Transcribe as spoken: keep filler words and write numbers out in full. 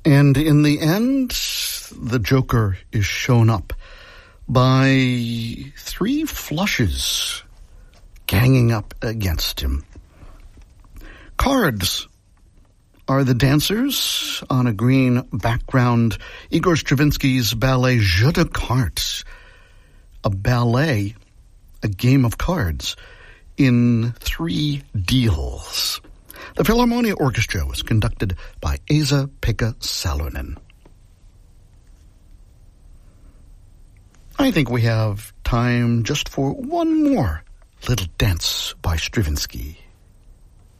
And in the end, the Joker is shown up by three flushes ganging up against him. Cards are the dancers on a green background. Igor Stravinsky's ballet Jeu de Cartes, a ballet, a game of cards in three deals. The Philharmonia Orchestra was conducted by Esa-Pekka Salonen. I think we have time just for one more little dance by Stravinsky.